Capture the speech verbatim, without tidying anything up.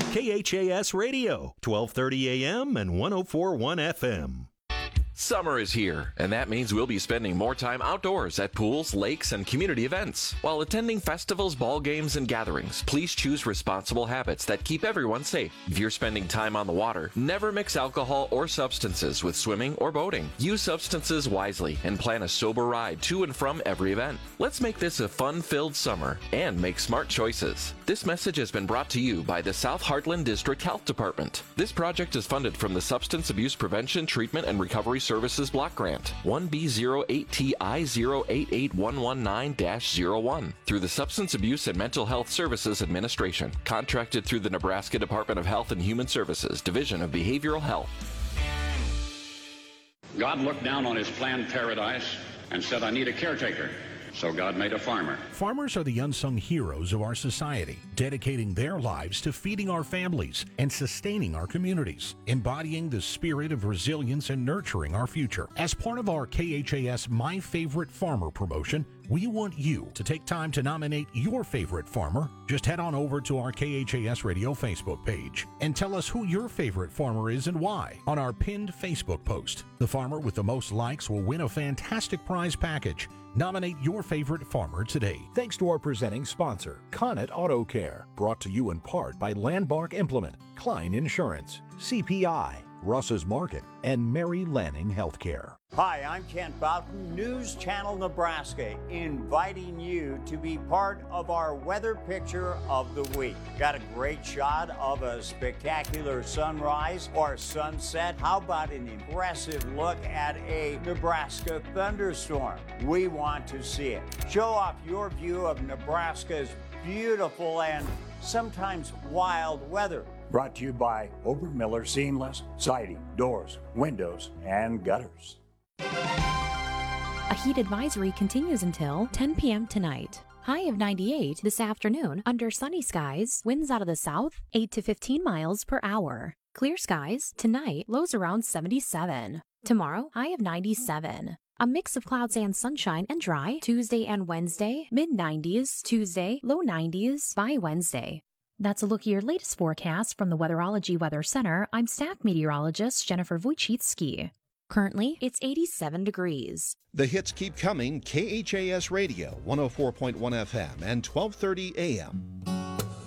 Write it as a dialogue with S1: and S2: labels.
S1: K H A S Radio, twelve thirty A M and one oh four point one F M.
S2: Summer is here, and that means we'll be spending more time outdoors at pools, lakes, and community events. While attending festivals, ball games, and gatherings, please choose responsible habits that keep everyone safe. If you're spending time on the water, never mix alcohol or substances with swimming or boating. Use substances wisely and plan a sober ride to and from every event. Let's make this a fun-filled summer and make smart choices. This message has been brought to you by the South Heartland District Health Department. This project is funded from the Substance Abuse Prevention, Treatment, and Recovery Services Block Grant one B zero eight T I zero eight eight one one nine dash zero one through the Substance Abuse and Mental Health Services Administration, contracted through the Nebraska Department of Health and Human Services, Division of Behavioral Health.
S3: God looked down on his planned paradise and said, I need a caretaker. So God made a farmer.
S4: Farmers are the unsung heroes of our society, dedicating their lives to feeding our families and sustaining our communities, embodying the spirit of resilience and nurturing our future. As part of our K H A S My Favorite Farmer promotion, we want you to take time to nominate your favorite farmer. Just head on over to our K H A S Radio Facebook page and tell us who your favorite farmer is and why on our pinned Facebook post. The farmer with the most likes will win a fantastic prize package. Nominate your favorite farmer today.
S5: Thanks to our presenting sponsor, Connet Auto Care, brought to you in part by Landmark Implement, Klein Insurance, C P I, Russ's Market, and Mary Lanning Healthcare.
S6: Hi, I'm Kent Boughton, News Channel Nebraska, inviting you to be part of our weather picture of the week. Got a great shot of a spectacular sunrise or sunset? How about an impressive look at a Nebraska thunderstorm? We want to see it. Show off your view of Nebraska's beautiful and sometimes wild weather.
S7: Brought to you by Obermiller Seamless Siding, Doors, Windows, and Gutters.
S8: A heat advisory continues until ten p.m. tonight. High of ninety-eight this afternoon under sunny skies, winds out of the south, eight to fifteen miles per hour. Clear skies tonight, lows around seventy-seven. Tomorrow, high of ninety-seven. A mix of clouds and sunshine and dry Tuesday and Wednesday, mid nineties, Tuesday, low nineties by Wednesday. That's a look at your latest forecast from the Weatherology Weather Center. I'm staff meteorologist Jennifer Wojcicki. Currently, it's eighty-seven degrees.
S9: The hits keep coming. K H A S Radio, one oh four point one F M and twelve thirty A M.